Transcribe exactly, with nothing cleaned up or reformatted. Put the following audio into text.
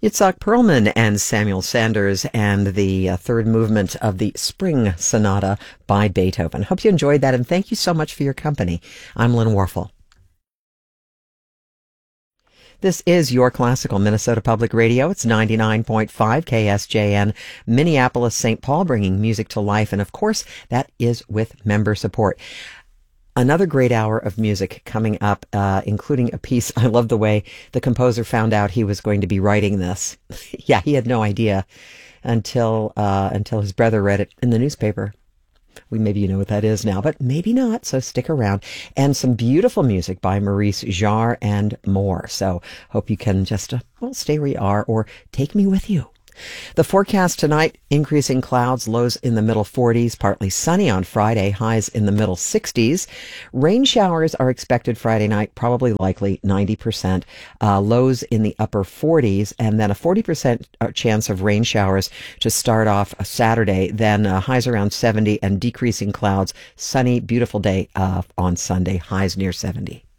Itzhak Perlman and Samuel Sanders and the uh, third movement of the Spring Sonata by Beethoven. Hope you enjoyed that, and thank you so much for your company. I'm Lynn Warfel. This is your classical Minnesota Public Radio. It's ninety-nine point five K S J N, Minneapolis, Saint Paul, bringing music to life. And of course, that is with member support. Another great hour of music coming up, uh, including a piece. I love the way the composer found out he was going to be writing this. Yeah, he had no idea until uh, until his brother read it in the newspaper. We maybe you know what that is now, but maybe not, so stick around. And some beautiful music by Maurice Jarre and more. So hope you can just, uh, well, stay where you are or take me with you. The forecast tonight, increasing clouds, lows in the middle forties, partly sunny on Friday, highs in the middle sixties. Rain showers are expected Friday night, probably likely ninety percent, uh, lows in the upper forties, and then a forty percent chance of rain showers to start off a Saturday, then uh, highs around seventy and decreasing clouds, sunny, beautiful day uh, on Sunday, highs near seventy.